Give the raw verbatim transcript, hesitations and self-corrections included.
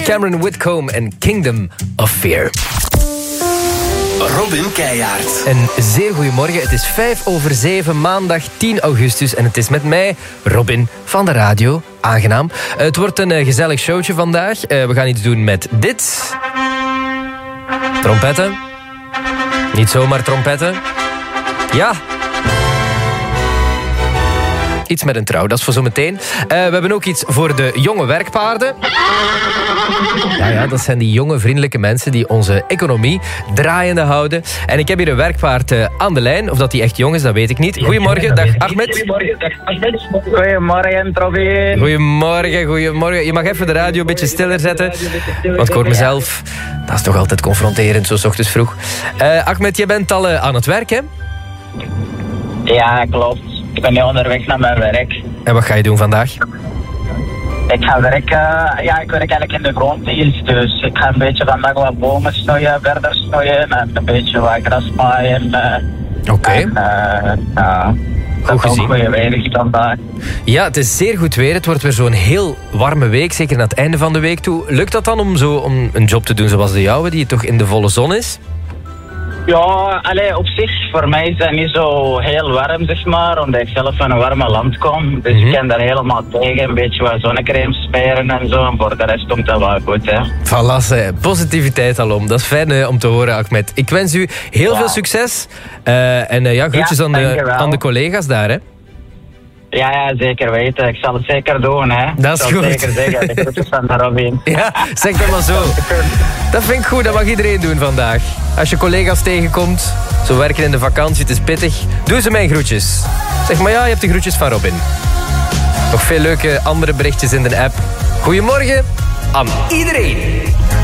Cameron Whitcomb en Kingdom of Fear. Robin Keijaard. Een zeer goedemorgen. Het is vijf over zeven, maandag tien augustus. En het is met mij, Robin van de radio. Aangenaam. Het wordt een uh, gezellig showtje vandaag. Uh, we gaan iets doen met dit. Trompetten. Niet zomaar trompetten. Ja. Iets met een trouw, dat is voor zometeen. Uh, we hebben ook iets voor de jonge werkpaarden. Ja, ja, dat zijn die jonge, vriendelijke mensen die onze economie draaiende houden. En ik heb hier een werkpaard uh, aan de lijn. Of dat die echt jong is, dat weet ik niet. Goedemorgen, dag Ahmed. Goedemorgen, dag Ahmed. Goedemorgen, Robin. Goedemorgen, goedemorgen. Je mag even de radio een beetje stiller zetten. Want ik hoor mezelf, dat is toch altijd confronterend, zo 's ochtends vroeg. Uh, Ahmed, je bent al uh, aan het werk, hè? Ja, klopt. Ik ben nu onderweg naar mijn werk. En wat ga je doen vandaag? Ik ga werken, ja, ik werk eigenlijk in de gronddienst, dus ik ga een beetje vandaag wat bomen snoeien, verder snoeien en een beetje wat gras maaien. Uh, Oké. Okay. Uh, ja, goed gezien. Een goede weer vandaag. Ja, het is zeer goed weer. Het wordt weer zo'n heel warme week, zeker naar het einde van de week toe. Lukt dat dan om, zo, om een job te doen zoals de jouwe, die toch in de volle zon is? Ja, allee, op zich, voor mij is dat niet zo heel warm, zeg maar, omdat ik zelf van een warme land kom. Dus mm-hmm. ik kan daar helemaal tegen, een beetje wat zonnecrème smeren en zo. En voor de rest komt dat wel goed, hè. Voilà, positiviteit alom. Dat is fijn uh, om te horen, Ahmed. Ik wens u heel ja. veel succes. Uh, en uh, ja, groetjes ja, aan, de, aan de collega's daar, hè. Ja, ja, zeker weten. Ik zal het zeker doen, hè. Dat is ik zal goed. zeker zeggen. De groetjes van de Robin. Ja, zeg dat maar zo. Dat vind ik goed, dat mag iedereen doen vandaag. Als je collega's tegenkomt, zo werken in de vakantie, het is pittig, doe ze mijn groetjes. Zeg maar ja, je hebt de groetjes van Robin. Nog veel leuke andere berichtjes in de app. Goedemorgen aan iedereen.